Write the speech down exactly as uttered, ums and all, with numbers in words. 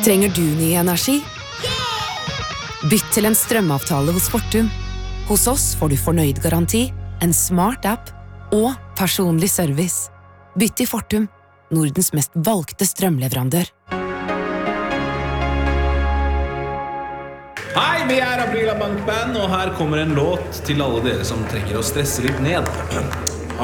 Trenger du ny energi? Bytt til en strømavtale hos Fortum. Hos oss får du fornøyd garanti, en smart app og personlig service. Bytt til Fortum, Nordens mest valgte strømleverandør. Hei, vi er Aprila Bankband, og her kommer en låt til alle dere som trenger å stresse litt ned.